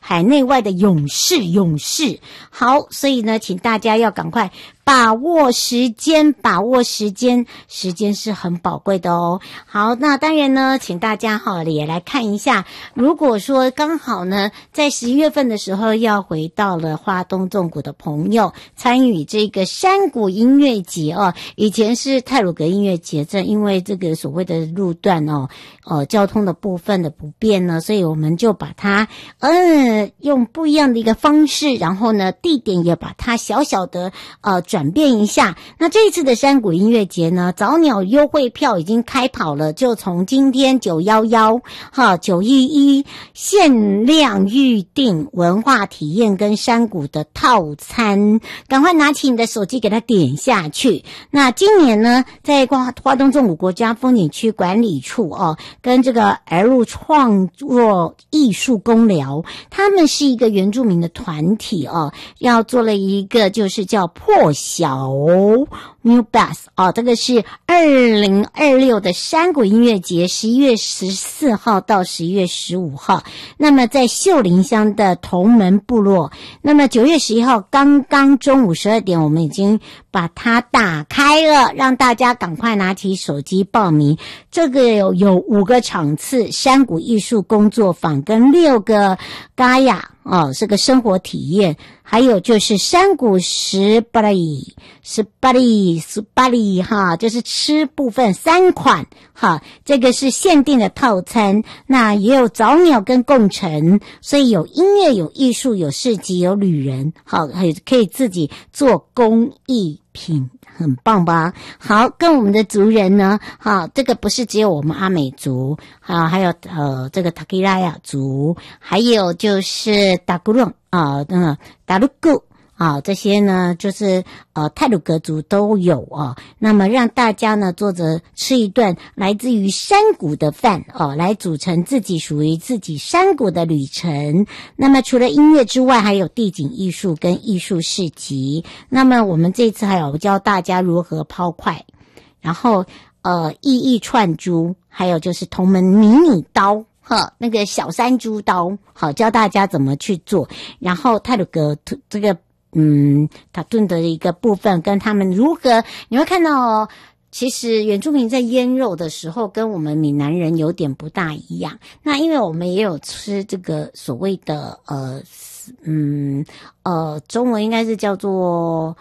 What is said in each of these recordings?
海内外的勇士。好，所以呢，请大家要赶快把握时间，时间是很宝贵的哦。好，那当然呢，请大家也来看一下，如果说刚好呢，在11月份的时候要回到了花东纵谷的朋友，参与这个山谷音乐节哦，以前是太鲁阁音乐节，这因为这个所谓的路段交通的部分的不便呢，所以我们就把它用不一样的一个方式，然后呢地点也把它小小的转变一下。那这一次的山谷音乐节呢，早鸟优惠票已经开跑了，就从今天911 911限量预定文化体验跟山谷的套餐，赶快拿起你的手机给它点下去。那今年呢，在花东纵谷国家风景区管理处跟这个儿路创作艺术工寮，他们是一个原住民的团体要做了一个就是叫破晓 New Bass 这个是2026的山谷音乐节，11月14号到11月15号，那么在秀林乡的同门部落，那么9月11号刚刚中午12点，我们已经把它打开了，让大家赶快拿起手机报名。这个有5个场次，山谷艺术工作坊跟6个嘎雅是个生活体验，还有就是山谷十巴里就是吃部分3款这个是限定的套餐。那也有早鸟跟共乘，所以有音乐有艺术有市集有旅人可以自己做工艺品，很棒吧？好，跟我们的族人呢这个不是只有我们阿美族还有这个塔基拉雅族，还有就是达古隆达鲁古这些呢就是太鲁阁族都有那么让大家呢坐着吃一顿来自于山谷的饭来组成自己属于自己山谷的旅程。那么除了音乐之外，还有地景艺术跟艺术市集。那么我们这次还有教大家如何抛块，然后意义串珠，还有就是同门迷你刀那个小山猪刀教大家怎么去做。然后太鲁阁这个塔顿的一个部分跟他们如何，你会看到其实原住民在腌肉的时候跟我们闽南人有点不大一样。那因为我们也有吃这个所谓的中文应该是叫做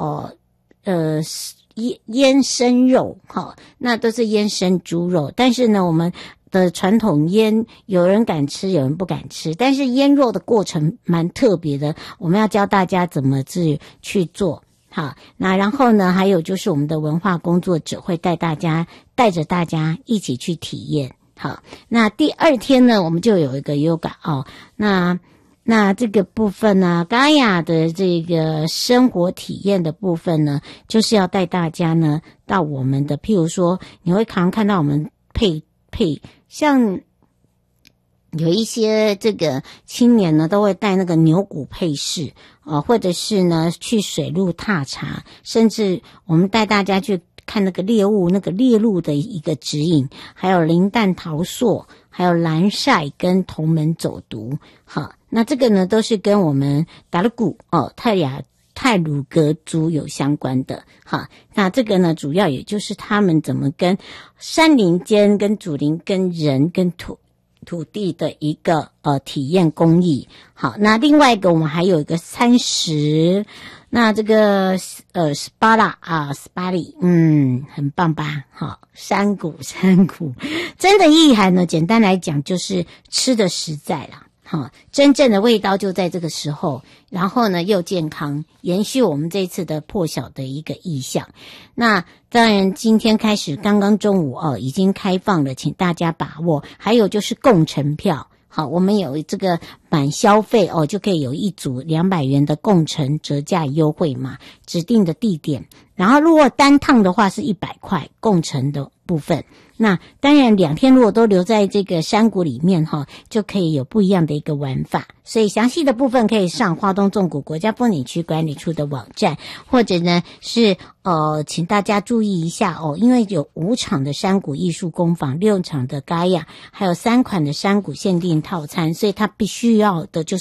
腌生肉那都是腌生猪肉，但是呢我们的传统腌有人敢吃有人不敢吃，但是腌肉的过程蛮特别的，我们要教大家怎么去做。好，那然后呢还有就是我们的文化工作者会带着大家一起去体验。好，那第2天呢我们就有一个 yoga 那这个部分呢嘎雅的这个生活体验的部分呢，就是要带大家呢到我们的譬如说你会常看到我们配像有一些这个青年呢都会带那个牛骨配饰或者是呢去水路踏查，甚至我们带大家去看那个猎鹿的一个指引，还有林蛋桃塑，还有蓝晒跟同门走读。好，那这个呢都是跟我们达鲁古太鲁阁族有相关的。好，那这个呢主要也就是他们怎么跟山林间跟祖灵跟人跟土地的一个体验工艺。好，那另外一个我们还有一个30，那这个斯巴里很棒吧？好，山谷真的意涵呢，简单来讲就是吃的实在啦。好，真正的味道就在这个时候，然后呢又健康，延续我们这次的破晓的一个意象。那当然今天开始刚刚中午已经开放了，请大家把握。还有就是共乘票，好，我们有这个满消费就可以有一组200元的共乘折价优惠码，指定的地点。然后如果单趟的话是100块共乘的部分。那当然2天如果都留在这个山谷里面就可以有不一样的一个玩法。所以详细的部分可以上花东纵谷国家风景区管理处的网站，或者呢是请大家注意一下因为有5场的山谷艺术工坊，6场的嘎雅，还有3款的山谷限定套餐，所以它必须要的就是